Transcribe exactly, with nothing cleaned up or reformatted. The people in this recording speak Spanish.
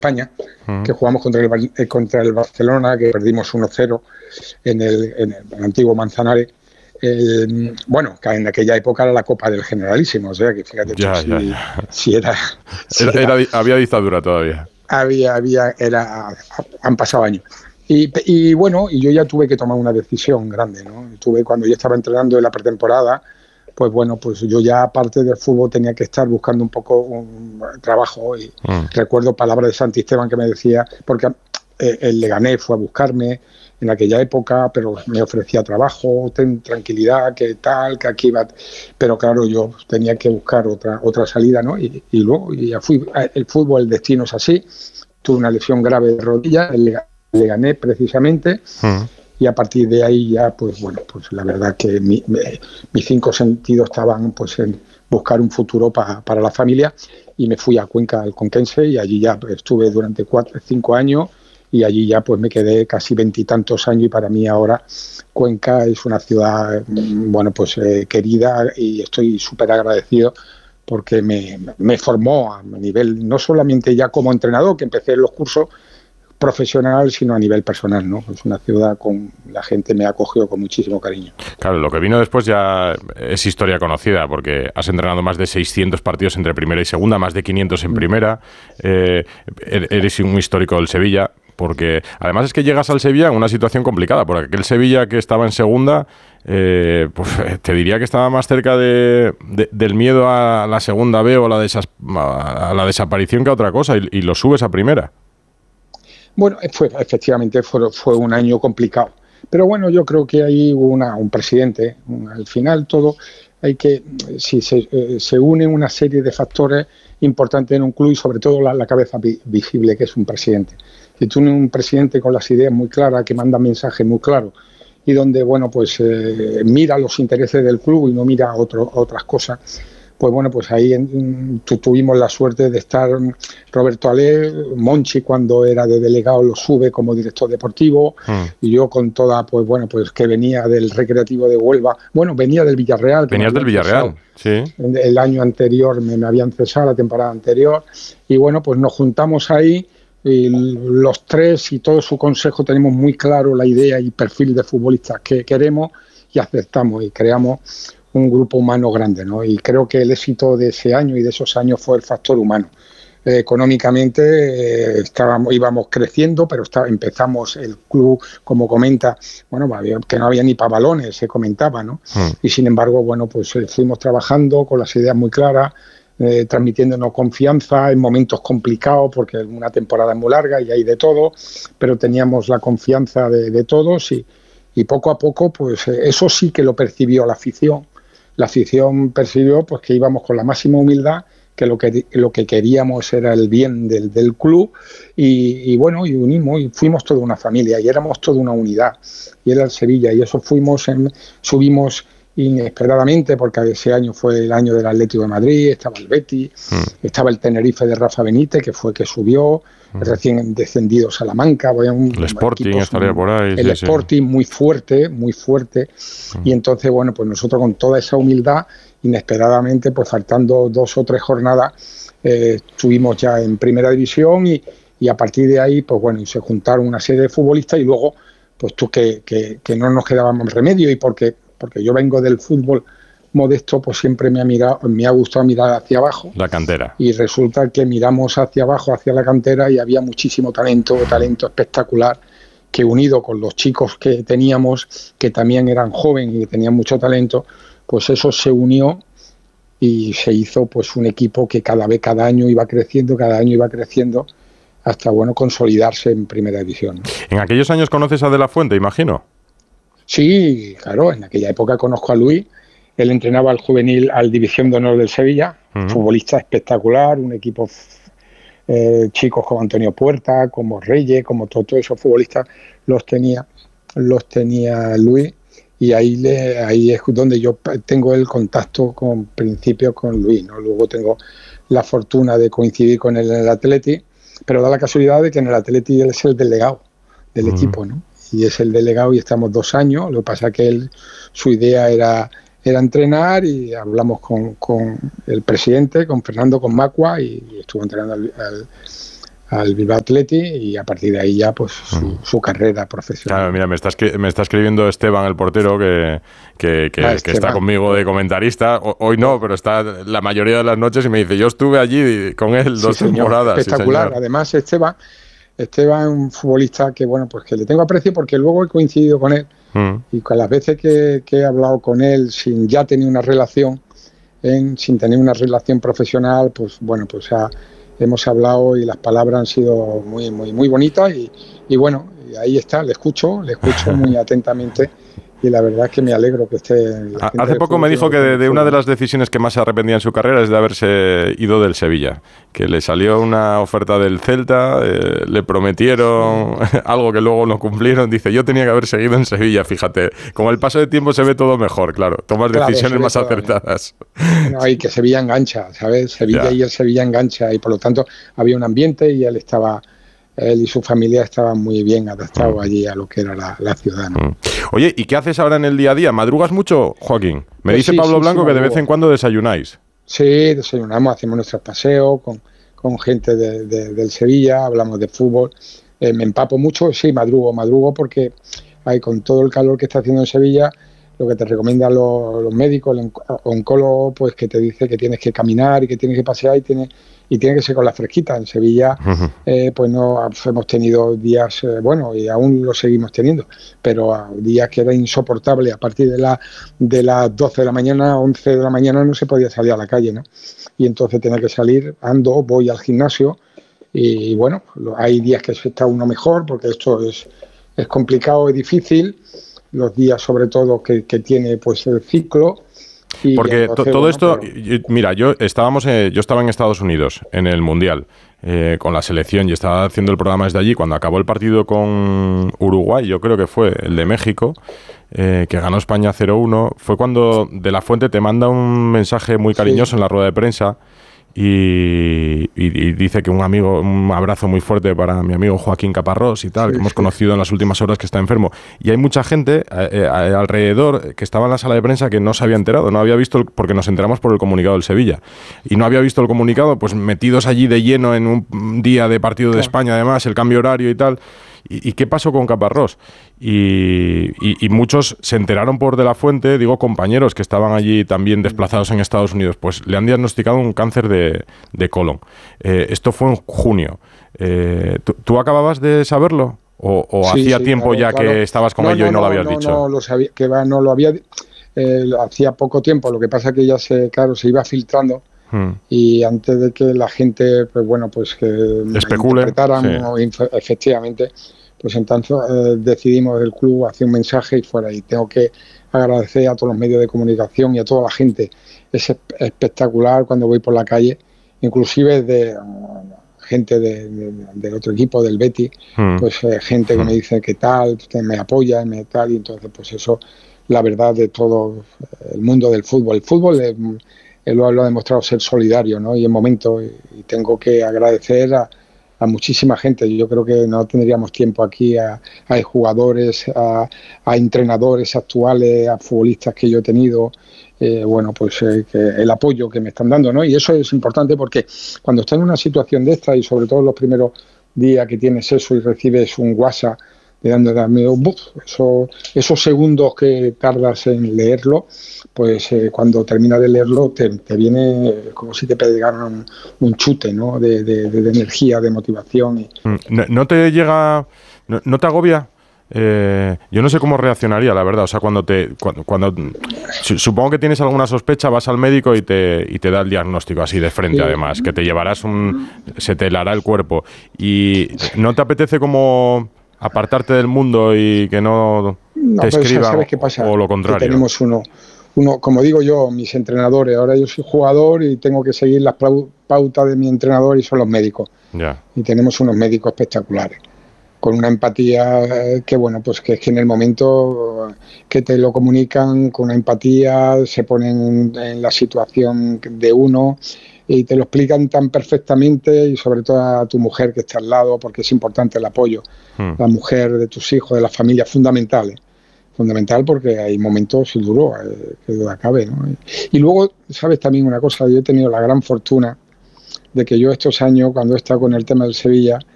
España, uh-huh. que jugamos contra el, eh, contra el Barcelona, que perdimos uno cero en el, en el antiguo Manzanares. Eh, bueno, que en aquella época era la Copa del Generalísimo, o sea que fíjate ya, tú, ya, si, ya. si era... Si era, era, era había dictadura todavía. Había, había, era, han pasado años. Y, y bueno, y yo ya tuve que tomar una decisión grande, ¿no? Tuve, cuando yo estaba entrenando en la pretemporada, pues bueno, pues yo ya aparte del fútbol tenía que estar buscando un poco un trabajo. Y mm. recuerdo palabras de Santisteban que me decía, porque eh, el Leganés fue a buscarme en aquella época, pero me ofrecía trabajo, ten tranquilidad, que tal, que aquí va. Pero claro, yo tenía que buscar otra otra salida, ¿no? Y, y luego y ya fui, el fútbol, el destino es así. Tuve una lesión grave de rodilla, el Leganés precisamente, uh-huh. y a partir de ahí ya, pues bueno, pues la verdad que mi, mi, mis cinco sentidos estaban pues en buscar un futuro pa, para la familia, y me fui a Cuenca, al Conquense, y allí ya pues, estuve durante cuatro, cinco años, y allí ya pues me quedé casi veintitantos años, y para mí ahora Cuenca es una ciudad, bueno, pues eh, querida, y estoy súper agradecido porque me, me formó a nivel, no solamente ya como entrenador, que empecé los cursos profesional, sino a nivel personal, ¿no? Es una ciudad con la gente me ha acogido con muchísimo cariño. Claro, lo que vino después ya es historia conocida, porque has entrenado más de seiscientos partidos entre primera y segunda, más de quinientos en primera, eh, eres un histórico del Sevilla, porque además es que llegas al Sevilla en una situación complicada, porque aquel Sevilla que estaba en segunda, eh, pues te diría que estaba más cerca de, de, del miedo a la segunda B o a la, desas, a la desaparición que a otra cosa, y, y lo subes a primera. Bueno, fue, efectivamente fue, fue un año complicado, pero bueno, yo creo que ahí hubo una, un presidente, un, al final todo, hay que, si se, eh, se unen una serie de factores importantes en un club, y sobre todo la, la cabeza vi, visible, que es un presidente. Si tú tienes un presidente con las ideas muy claras, que manda mensajes muy claros, y donde, bueno, pues eh, mira los intereses del club y no mira otro, otras cosas, pues bueno, pues ahí en, tu, tuvimos la suerte de estar Roberto Alé, Monchi cuando era de delegado lo sube como director deportivo, mm. y yo con toda, pues bueno, pues que venía del Recreativo de Huelva, bueno, venía del Villarreal. Venías del Villarreal, sí. El año anterior me, me habían cesado, la temporada anterior, y bueno, pues nos juntamos ahí, y los tres y todo su consejo tenemos muy claro la idea y perfil de futbolistas que queremos, y aceptamos y creamos un grupo humano grande, ¿no? Y creo que el éxito de ese año y de esos años fue el factor humano. Eh, económicamente eh, estábamos, íbamos creciendo, pero está, empezamos el club, como comenta, bueno, que no había ni para balones, se comentaba, ¿no? Mm. Y sin embargo, bueno, pues eh, fuimos trabajando con las ideas muy claras, eh, transmitiéndonos confianza en momentos complicados, porque una temporada es muy larga y hay de todo, pero teníamos la confianza de, de todos, y, y poco a poco, pues eh, eso sí que lo percibió la afición. La afición percibió pues que íbamos con la máxima humildad, que lo que lo que queríamos era el bien del, del club, y, y bueno, y unimos y fuimos toda una familia, y éramos toda una unidad, y era el Sevilla, y eso fuimos, en, subimos inesperadamente, porque ese año fue el año del Atlético de Madrid, estaba el Betis, mm. estaba el Tenerife de Rafa Benítez, que fue que subió, mm. recién descendido Salamanca, un, el Sporting equipos, estaría por ahí. El sí, Sporting sí. muy fuerte, muy fuerte, mm. y entonces, bueno, pues nosotros con toda esa humildad, inesperadamente, pues faltando dos o tres jornadas, eh, estuvimos ya en primera división, y, y a partir de ahí, pues bueno, y se juntaron una serie de futbolistas, y luego, pues tú que, que, que no nos quedaba más remedio, y porque porque yo vengo del fútbol modesto, pues siempre me ha mirado, me ha gustado mirar hacia abajo. La cantera. Y resulta que miramos hacia abajo, hacia la cantera, y había muchísimo talento, talento espectacular, que unido con los chicos que teníamos, que también eran jóvenes y que tenían mucho talento, pues eso se unió y se hizo pues un equipo que cada vez, cada año iba creciendo, cada año iba creciendo, hasta, bueno, consolidarse en primera división, ¿no? En aquellos años conoces a De la Fuente, imagino. Sí, claro, en aquella época conozco a Luis, él entrenaba al juvenil, al División de Honor del Sevilla, uh-huh. futbolista espectacular, un equipo, eh, chicos como Antonio Puerta, como Reyes, como todos todo esos futbolistas los tenía, los tenía Luis, y ahí, le, ahí es donde yo tengo el contacto con principio con Luis, ¿no? Luego tengo la fortuna de coincidir con él en el Atleti, pero da la casualidad de que en el Atleti él es el delegado del uh-huh. equipo, ¿no? Y es el delegado, y estamos dos años. Lo que pasa es que él, su idea era, era entrenar, y hablamos con, con el presidente, con Fernando, con Macua, y, y estuvo entrenando al, al, al Bilbao Athletic y a partir de ahí ya pues su, su carrera profesional. Claro, mira, me está, me está escribiendo Esteban, el portero, que, que, que, ah, que está conmigo de comentarista. O, hoy no, pero está la mayoría de las noches y me dice, yo estuve allí con él dos sí, temporadas. Espectacular. Sí, además, Esteban, Esteban es un futbolista que, bueno, pues que le tengo aprecio porque luego he coincidido con él mm. y con las veces que, que he hablado con él sin ya tener una relación, en, sin tener una relación profesional, pues bueno, pues ya hemos hablado y las palabras han sido muy, muy, muy bonitas y, y bueno, y ahí está, le escucho, le escucho muy atentamente y la verdad es que me alegro que esté... Hace poco me dijo que de, de una de las decisiones que más se arrepentía en su carrera es de haberse ido del Sevilla, que le salió una oferta del Celta, eh, le prometieron algo que luego no cumplieron, dice, yo tenía que haber seguido en Sevilla, fíjate, con el paso de tiempo se ve todo mejor, claro, tomas claro, decisiones más acertadas. No, y que Sevilla engancha, ¿sabes? Sevilla ya. Y el Sevilla engancha y por lo tanto había un ambiente y él estaba... Él y su familia estaban muy bien adaptados mm. allí a lo que era la, la ciudad, ¿no? Mm. Oye, ¿y qué haces ahora en el día a día? ¿Madrugas mucho, Joaquín? Me pues dice sí, Pablo sí, Blanco sí, que de vez en cuando desayunáis. Sí, desayunamos, hacemos nuestros paseos con, con gente de, de, del Sevilla, hablamos de fútbol. Eh, me empapo mucho, sí, madrugo, madrugo porque hay, con todo el calor que está haciendo en Sevilla, lo que te recomiendan los, los médicos, el oncólogo, pues que te dice que tienes que caminar y que tienes que pasear y tienes... y tiene que ser con la fresquita. En Sevilla, uh-huh. eh, pues no hemos tenido días, eh, bueno, y aún lo seguimos teniendo, pero a días que era insoportable. A partir de, la, de las doce de la mañana, once de la mañana, no se podía salir a la calle, ¿no? Y entonces tenía que salir, ando, voy al gimnasio, y, y bueno, hay días que está uno mejor, porque esto es, es complicado y difícil, los días sobre todo que, que tiene pues el ciclo. Y porque entonces, todo bueno, esto, pero... mira, yo estábamos, eh, yo estaba en Estados Unidos en el Mundial eh, con la selección y estaba haciendo el programa desde allí. Cuando acabó el partido con Uruguay, yo creo que fue el de México, eh, que ganó España cero uno, fue cuando De La Fuente te manda un mensaje muy cariñoso sí. en la rueda de prensa. Y, y, y dice que un amigo, un abrazo muy fuerte para mi amigo Joaquín Caparrós y tal, sí, que hemos sí. conocido en las últimas horas, que está enfermo. Y hay mucha gente eh, eh, alrededor que estaba en la sala de prensa que no se había enterado, no había visto, el, porque nos enteramos por el comunicado del Sevilla, y no había visto el comunicado, pues metidos allí de lleno en un día de partido de claro. España, además, el cambio horario y tal. ¿Y, y qué pasó con Caparrós? Y, y, y muchos se enteraron por De La Fuente, digo compañeros que estaban allí también desplazados en Estados Unidos, pues le han diagnosticado un cáncer de, de colon. Eh, esto fue en junio. Eh, ¿tú, ¿Tú acababas de saberlo? ¿O, o sí, hacía sí, tiempo claro, ya claro. que estabas con no, ello no, y no, no lo habías no, dicho? No, lo sabía, que va, no lo había... Eh, hacía poco tiempo, lo que pasa que ya se, claro, se iba filtrando. Hmm. Y antes de que la gente, pues bueno, pues que especule, interpretaran, sí. o inf- efectivamente, pues entonces eh, decidimos el club hacer un mensaje y fuera. Y tengo que agradecer a todos los medios de comunicación y a toda la gente. Es espectacular cuando voy por la calle, inclusive de uh, gente de, de, del otro equipo, del Betis, hmm. pues eh, gente hmm. que me dice qué tal, que me apoya, me tal, y entonces pues eso, la verdad de todo el mundo del fútbol. El fútbol es, Él lo, lo ha demostrado ser solidario, ¿no? Y en momentos, y, y tengo que agradecer a, a muchísima gente. Yo creo que no tendríamos tiempo aquí a, a jugadores, a, a entrenadores actuales, a futbolistas que yo he tenido, eh, bueno, pues eh, que el apoyo que me están dando, ¿no? Y eso es importante porque cuando estás en una situación de esta y sobre todo los primeros días que tienes eso y recibes un WhatsApp de dando eso, esos segundos que tardas en leerlo, pues eh, cuando terminas de leerlo te, te viene como si te pegaran un, un chute, ¿no? de, de, de energía, de motivación. Y... ¿No, no te llega, no, no te agobia? Eh, yo no sé cómo reaccionaría, la verdad. O sea, cuando te, cuando, cuando supongo que tienes alguna sospecha, vas al médico y te, y te da el diagnóstico así de frente, sí. además, que te llevarás un, se te helará el cuerpo y ¿no te apetece como apartarte del mundo y que no te no, escriba ¿sabes qué pasa? O lo contrario? Que tenemos uno, uno, como digo yo, mis entrenadores. Ahora yo soy jugador y tengo que seguir las pautas de mi entrenador y son los médicos. Ya. Y tenemos unos médicos espectaculares, con una empatía que, bueno, pues que es que en el momento que te lo comunican, con una empatía, se ponen en la situación de uno y te lo explican tan perfectamente, y sobre todo a tu mujer que está al lado, porque es importante el apoyo. Hmm. La mujer de tus hijos, de la familia, fundamental. Fundamental porque hay momentos duros, eh, que duda cabe, ¿no? Y luego, sabes también una cosa, yo he tenido la gran fortuna de que yo estos años, cuando he estado con el tema del Sevilla,